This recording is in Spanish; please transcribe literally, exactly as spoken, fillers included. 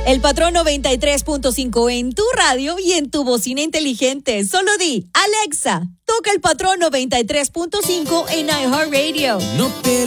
El Patrón noventa y tres punto cinco en tu radio y en tu bocina inteligente. Solo di, Alexa, toca el Patrón noventa y tres punto cinco en iHeartRadio. No te